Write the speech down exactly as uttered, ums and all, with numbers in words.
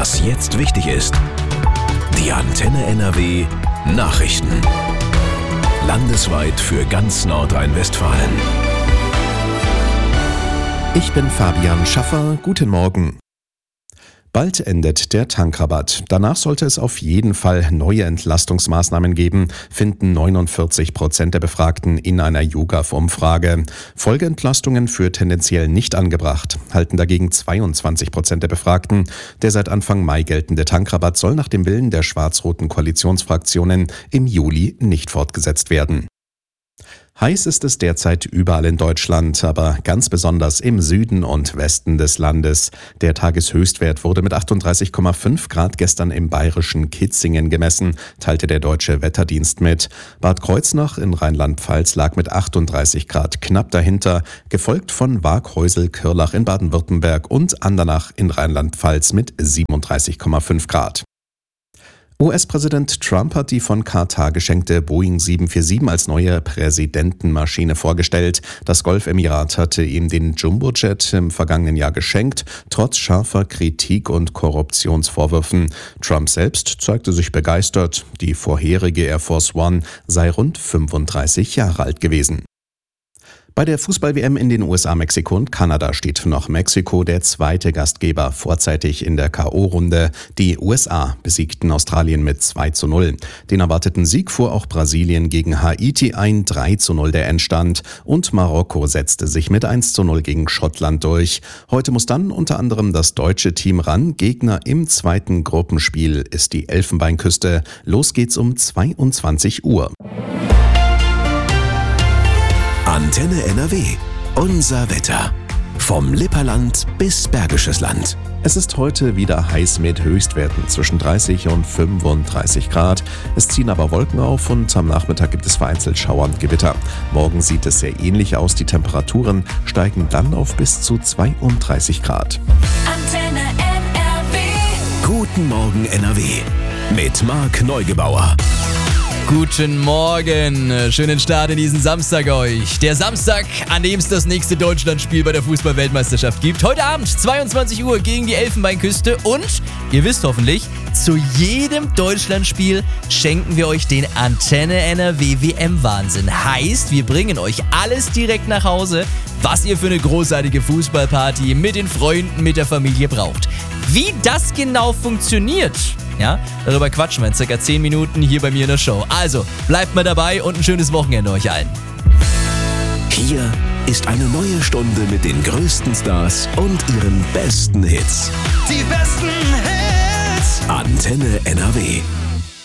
Was jetzt wichtig ist. Die Antenne N R W Nachrichten. Landesweit für ganz Nordrhein-Westfalen. Ich bin Fabian Schaffer. Guten Morgen. Bald endet der Tankrabatt. Danach sollte es auf jeden Fall neue Entlastungsmaßnahmen geben, finden neunundvierzig Prozent der Befragten in einer YouGov-Umfrage. Folgeentlastungen für tendenziell nicht angebracht, halten dagegen zweiundzwanzig Prozent der Befragten. Der seit Anfang Mai geltende Tankrabatt soll nach dem Willen der schwarz-roten Koalitionsfraktionen im Juli nicht fortgesetzt werden. Heiß ist es derzeit überall in Deutschland, aber ganz besonders im Süden und Westen des Landes. Der Tageshöchstwert wurde mit achtunddreißig Komma fünf Grad gestern im bayerischen Kitzingen gemessen, teilte der Deutsche Wetterdienst mit. Bad Kreuznach in Rheinland-Pfalz lag mit achtunddreißig Grad knapp dahinter, gefolgt von Waaghäusel-Kürlach in Baden-Württemberg und Andernach in Rheinland-Pfalz mit siebenunddreißig Komma fünf Grad. U S-Präsident Trump hat die von Katar geschenkte Boeing sieben vier sieben als neue Präsidentenmaschine vorgestellt. Das Golfemirat hatte ihm den Jumbojet im vergangenen Jahr geschenkt, trotz scharfer Kritik und Korruptionsvorwürfen. Trump selbst zeigte sich begeistert. Die vorherige Air Force One sei rund fünfunddreißig Jahre alt gewesen. Bei der Fußball-W M in den U S A, Mexiko und Kanada steht noch Mexiko, der zweite Gastgeber, vorzeitig in der K O-Runde. Die U S A besiegten Australien mit zwei zu null. Den erwarteten Sieg fuhr auch Brasilien gegen Haiti ein, drei zu null der Endstand. Und Marokko setzte sich mit eins zu null gegen Schottland durch. Heute muss dann unter anderem das deutsche Team ran. Gegner im zweiten Gruppenspiel ist die Elfenbeinküste. Los geht's um zweiundzwanzig Uhr. Antenne N R W. Unser Wetter. Vom Lipperland bis Bergisches Land. Es ist heute wieder heiß mit Höchstwerten zwischen dreißig und fünfunddreißig Grad. Es ziehen aber Wolken auf und am Nachmittag gibt es vereinzelt Schauer und Gewitter. Morgen sieht es sehr ähnlich aus. Die Temperaturen steigen dann auf bis zu zweiunddreißig Grad. Antenne N R W. Guten Morgen N R W. Mit Marc Neugebauer. Guten Morgen, schönen Start in diesen Samstag euch. Der Samstag, an dem es das nächste Deutschlandspiel bei der Fußball-Weltmeisterschaft gibt. Heute Abend, zweiundzwanzig Uhr gegen die Elfenbeinküste und, ihr wisst hoffentlich, zu jedem Deutschlandspiel schenken wir euch den Antenne N R W W M-Wahnsinn. Heißt, wir bringen euch alles direkt nach Hause, was ihr für eine großartige Fußballparty mit den Freunden, mit der Familie braucht. Wie das genau funktioniert, ja, darüber quatschen wir in circa zehn Minuten hier bei mir in der Show. Also, bleibt mal dabei und ein schönes Wochenende euch allen. Hier ist eine neue Stunde mit den größten Stars und ihren besten Hits. Die besten Hits. Antenne N R W.